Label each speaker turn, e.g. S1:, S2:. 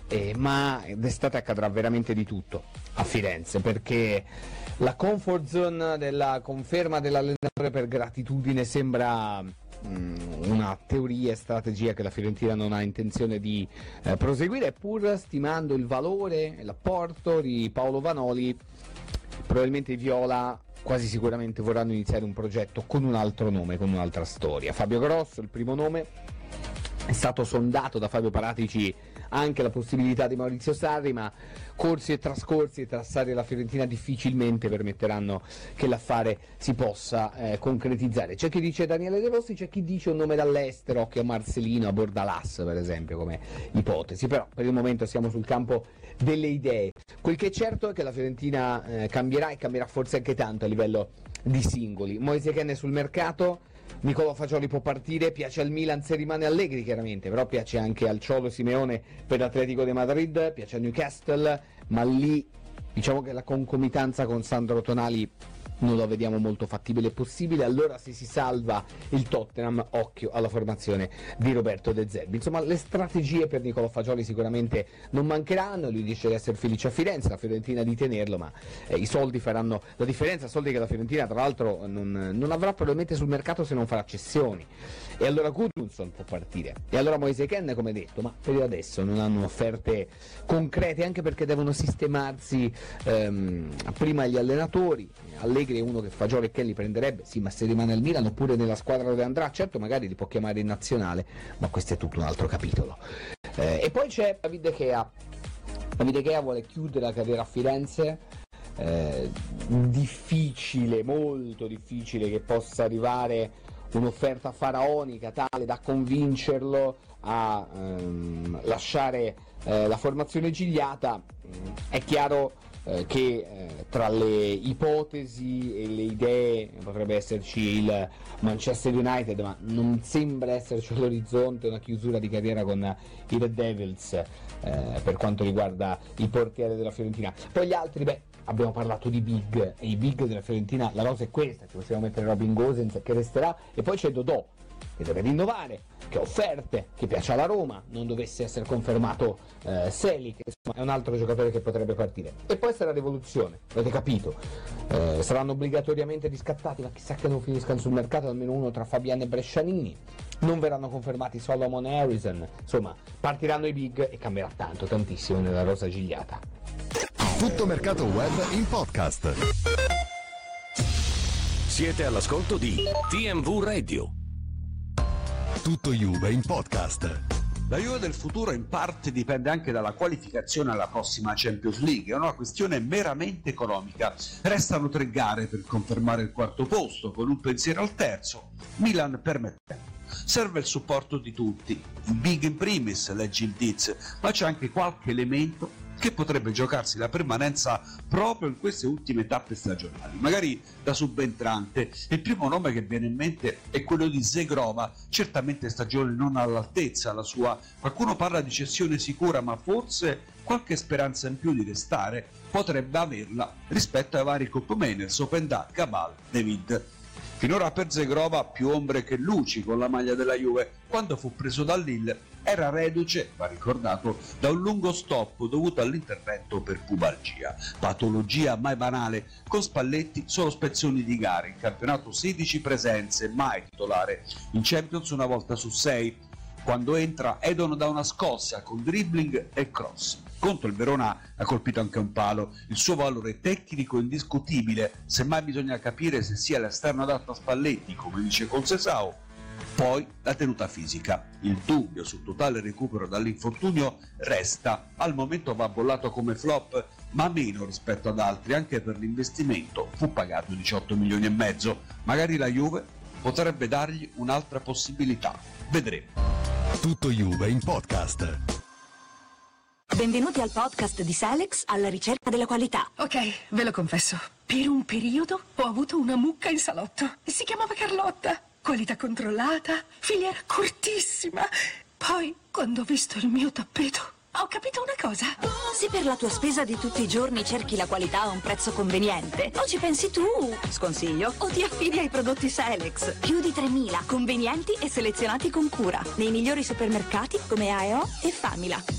S1: ma d'estate accadrà veramente di tutto a Firenze, perché la comfort zone della conferma dell'allenatore per gratitudine sembra una teoria e strategia che la Fiorentina non ha intenzione di proseguire, pur stimando il valore e l'apporto di Paolo Vanoli. Probabilmente i viola quasi sicuramente vorranno iniziare un progetto con un altro nome, con un'altra storia. Fabio Grosso, il primo nome. È stato sondato da Fabio Paratici anche la possibilità di Maurizio Sarri, ma corsi e trascorsi tra Sarri e la Fiorentina difficilmente permetteranno che l'affare si possa concretizzare. C'è chi dice Daniele De Rossi, c'è chi dice un nome dall'estero, occhio a Marcelino, a Bordalas per esempio come ipotesi, però per il momento siamo sul campo delle idee. Quel che è certo è che la Fiorentina cambierà, e cambierà forse anche tanto a livello di singoli. Moise Kean è sul mercato, Nicolò Fagioli può partire, piace al Milan se rimane Allegri chiaramente, però piace anche al Cholo Simeone per l'Atletico de Madrid, piace al Newcastle, ma lì diciamo che la concomitanza con Sandro Tonali non lo vediamo molto fattibile e possibile. Allora se si salva il Tottenham, occhio alla formazione di Roberto De Zerbi. Insomma, le strategie per Nicolò Fagioli sicuramente non mancheranno, lui dice di essere felice a Firenze, la Fiorentina di tenerlo, ma i soldi faranno la differenza, soldi che la Fiorentina tra l'altro non avrà probabilmente sul mercato se non farà cessioni. E allora Gudmundsson può partire, e allora Moise Kean, come detto, ma per adesso non hanno offerte concrete, anche perché devono sistemarsi prima gli allenatori. Allegri è uno che Fagioli e Kean li prenderebbe, sì, ma se rimane al Milan oppure nella squadra dove andrà, certo magari li può chiamare in nazionale, ma questo è tutto un altro capitolo. E poi c'è David De Gea. David De Gea vuole chiudere la carriera a Firenze, difficile, molto difficile che possa arrivare un'offerta faraonica tale da convincerlo a lasciare la formazione gigliata. È chiaro che tra le ipotesi e le idee potrebbe esserci il Manchester United, ma non sembra esserci all'orizzonte una chiusura di carriera con i Red Devils per quanto riguarda il portiere della Fiorentina. Poi gli altri, abbiamo parlato di big, e i big della Fiorentina, la cosa è questa, ci possiamo mettere Robin Gosens che resterà, e poi c'è Dodò che deve rinnovare, che ha offerte, che piace alla Roma, non dovesse essere confermato Seli, che insomma è un altro giocatore che potrebbe partire. E poi sarà rivoluzione, avete capito, saranno obbligatoriamente riscattati, ma chissà che non finiscano sul mercato, almeno uno tra Fabian e Brescianini. Non verranno confermati Solomon e Harrison, insomma partiranno i big e cambierà tanto, tantissimo nella rosa gigliata.
S2: Tutto mercato web in podcast.
S3: Siete all'ascolto di TMV Radio.
S2: Tutto Juve in podcast.
S4: La Juve del futuro in parte dipende anche dalla qualificazione alla prossima Champions League, è una questione meramente economica. Restano 3 gare per confermare il quarto posto, con un pensiero al terzo, Milan permettendo. Serve il supporto di tutti, i big in primis, leggi il Diz, ma c'è anche qualche elemento che potrebbe giocarsi la permanenza proprio in queste ultime tappe stagionali, magari da subentrante. Il primo nome che viene in mente è quello di Zegrova, certamente stagione non all'altezza la sua, qualcuno parla di cessione sicura, ma forse qualche speranza in più di restare potrebbe averla rispetto ai vari Koopmeiners, Openda, Cabal, David. Finora per Zegrova più ombre che luci con la maglia della Juve. Quando fu preso dal Lille era reduce, va ricordato, da un lungo stop dovuto all'intervento per pubalgia, patologia mai banale, con Spalletti solo spezzoni di gare, in campionato 16 presenze, mai titolare, in Champions una volta su 6, quando entra Edon da una scossa con dribbling e cross. Contro il Verona ha colpito anche un palo, il suo valore tecnico indiscutibile, semmai bisogna capire se sia l'esterno adatto a Spalletti, come dice Concesao. Poi la tenuta fisica, il dubbio sul totale recupero dall'infortunio resta, al momento va bollato come flop, ma meno rispetto ad altri, anche per l'investimento, fu pagato 18 milioni e mezzo, magari la Juve potrebbe dargli un'altra possibilità, vedremo.
S2: Tutto Juve in podcast.
S5: Benvenuti al podcast di Selex, alla ricerca della qualità.
S6: Ok, ve lo confesso. Per un periodo ho avuto una mucca in salotto. Si chiamava Carlotta. Qualità controllata, filiera cortissima. Poi, quando ho visto il mio tappeto, ho capito una cosa.
S5: Se per la tua spesa di tutti i giorni cerchi la qualità a un prezzo conveniente, o ci pensi tu, sconsiglio, o ti affidi ai prodotti Selex. Più di 3.000, convenienti e selezionati con cura, nei migliori supermercati come AEO e Famila.